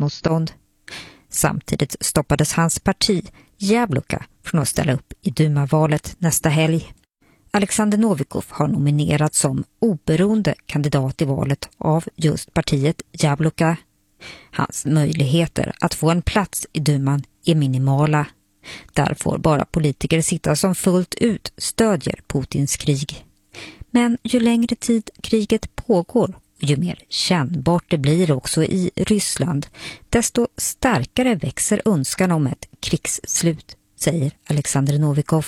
motstånd. Samtidigt stoppades hans parti, Jabloko, från att ställa upp i Duma-valet nästa helg. Alexander Novikov har nominerats som oberoende kandidat i valet av just partiet Jabloko. Hans möjligheter att få en plats i Duman är minimala. Där får bara politiker sitta som fullt ut stödjer Putins krig. Men ju längre tid kriget pågår och ju mer kännbart det blir också i Ryssland, desto starkare växer önskan om ett krigsslut, säger Alexander Novikov.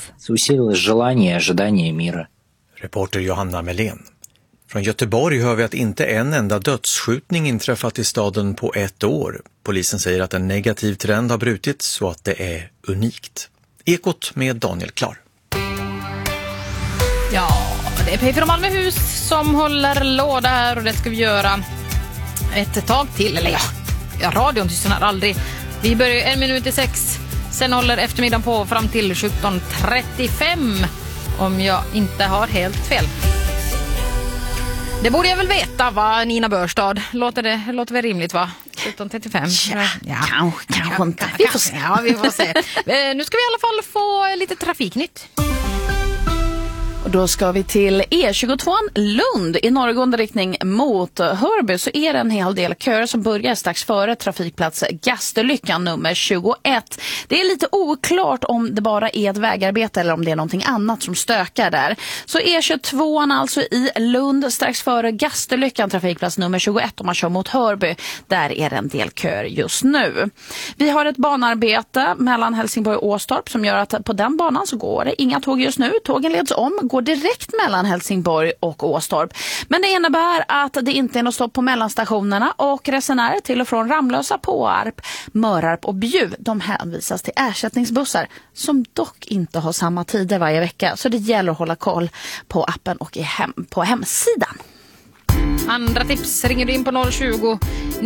Reporter Johanna Melén. Från Göteborg hör vi att inte en enda dödsskjutning inträffat i staden på 1 år. Polisen säger att en negativ trend har brutits så att det är unikt. Ekot med Daniel Klar. Ja, det är P4 Malmöhus som håller låda här och det ska vi göra ett tag till. Eller ja, radion tystnar aldrig. Vi börjar 1:06. Sen håller eftermiddagen på fram till 17:35 om jag inte har helt fel. Det borde jag väl veta, va, Nina Börstad? Låter väl rimligt, va? 17:35. Ja, kanske inte. Vi får se. Ja, vi får se. Nu ska vi i alla fall få lite trafiknytt. Och då ska vi till E22 Lund i norrgående riktning mot Hörby, så är det en hel del köer som börjar strax före trafikplats Gasterlyckan nummer 21. Det är lite oklart om det bara är ett vägarbete eller om det är någonting annat som stökar där. Så E22 alltså i Lund strax före Gasterlyckan trafikplats nummer 21 om man kör mot Hörby. Där är det en del köer just nu. Vi har ett banarbete mellan Helsingborg och Åstorp som gör att på den banan så går det inga tåg just nu. Tågen leds om, går direkt mellan Helsingborg och Åstorp. Men det innebär att det inte är något stopp på mellanstationerna och resenärer till och från Ramlösa, Påarp, Mörarp och Bjuv, de hänvisas till ersättningsbussar som dock inte har samma tider varje vecka. Så det gäller att hålla koll på appen och på hemsidan. Andra tips ringer du in på 020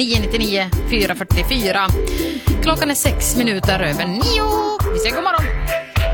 999 444. Klockan är 6 minuter över 9. Vi säger god morgon.